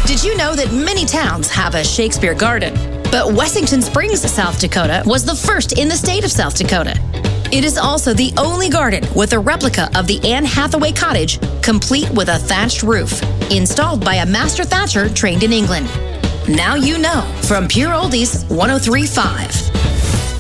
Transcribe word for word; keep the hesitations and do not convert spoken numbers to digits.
Did you know that many towns have a Shakespeare Garden? But Wessington Springs, South Dakota was the first in the state of South Dakota. It is also the only garden with a replica of the Anne Hathaway cottage, complete with a thatched roof, installed by a master thatcher trained in England. Now you know from Pure Oldies one oh three point five.